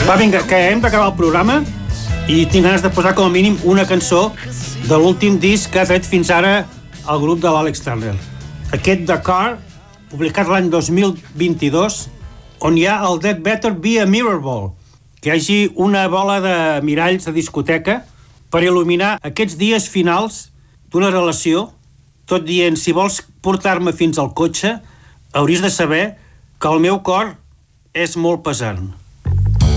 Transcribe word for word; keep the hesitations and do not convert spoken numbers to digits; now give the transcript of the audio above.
Va, vinga, que hem d'acabar el programa i tinc ganes de posar com a mínim una cançó de l'últim disc que ha tret fins ara el grup de l'Alex Turner. Aquest The Car, publicat l'any dos mil vint-i-dos, on hi ha el That Better Be a Mirror Ball, que hi hagi una bola de miralls de discoteca per il·luminar aquests dies finals d'una relació, tot dient, si vols portar-me fins al cotxe, hauries de saber que el meu cor és molt pesant.